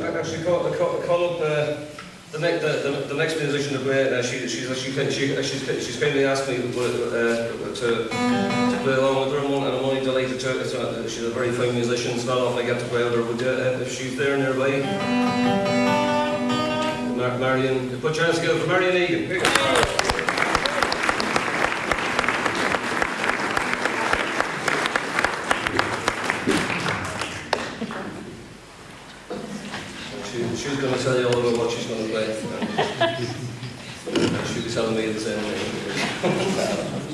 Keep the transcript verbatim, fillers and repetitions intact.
actually call, call, call up uh, the, ne the, the, the next musician to play. Uh, she, she's, she, she, she, she's, she's kindly asked me uh, to, to play along with her, and I'm only delighted to. It's not, she's a very fine musician. It's not often I get to play with her. Would you, uh, if she's there nearby? Mar Marion, put your hands together for Marion Egan. Here you go. She's going to tell you all about what she's going to play. She'll be telling me the same thing.